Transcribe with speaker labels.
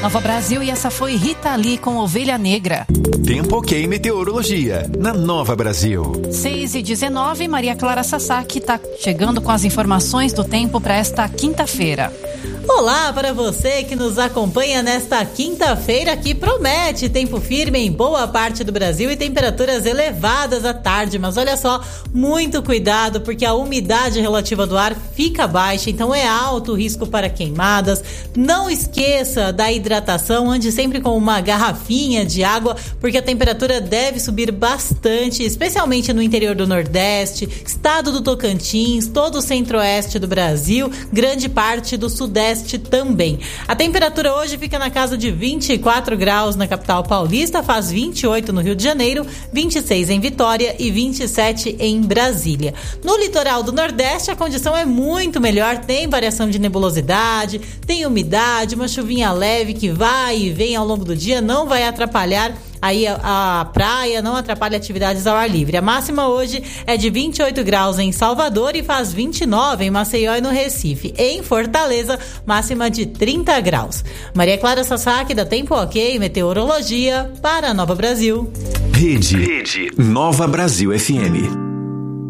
Speaker 1: Nova Brasil, e essa foi Rita Lee com Ovelha Negra.
Speaker 2: Tempo ok, meteorologia, na Nova Brasil.
Speaker 1: 6h19, Maria Clara Sasaki está chegando com as informações do tempo para esta quinta-feira.
Speaker 3: Olá para você que nos acompanha nesta quinta-feira, que promete tempo firme em boa parte do Brasil e temperaturas elevadas à tarde. Mas olha só, muito cuidado, porque a umidade relativa do ar fica baixa, então é alto o risco para queimadas. Não esqueça da hidratação, ande sempre com uma garrafinha de água, porque a temperatura deve subir bastante, especialmente no interior do Nordeste, estado do Tocantins, todo o centro-oeste do Brasil, grande parte do Sudeste também. A temperatura hoje fica na casa de 24 graus na capital paulista, faz 28 no Rio de Janeiro, 26 em Vitória e 27 em Brasília. No litoral do Nordeste a condição é muito melhor, tem variação de nebulosidade, tem umidade, uma chuvinha leve que vai e vem ao longo do dia, não vai atrapalhar aí a praia, não atrapalha atividades ao ar livre. A máxima hoje é de 28 graus em Salvador e faz 29 em Maceió e no Recife. Em Fortaleza, máxima de 30 graus. Maria Clara Sasaki, da Tempo Ok, Meteorologia, para Nova Brasil.
Speaker 2: Rede Nova Brasil FM.